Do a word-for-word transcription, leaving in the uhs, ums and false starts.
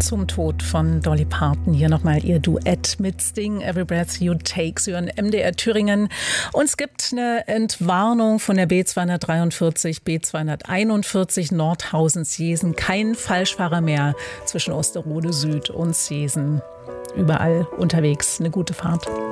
zum Tod von Dolly Parton. Hier nochmal ihr Duett mit Sting, Every Breath You Take, Sie hören M D R Thüringen. Und es gibt eine Entwarnung von der B zweihundertdreiundvierzig, B zweihunderteinundvierzig Nordhausen-Seesen. Kein Falschfahrer mehr zwischen Osterode Süd und Seesen. Überall unterwegs. Eine gute Fahrt.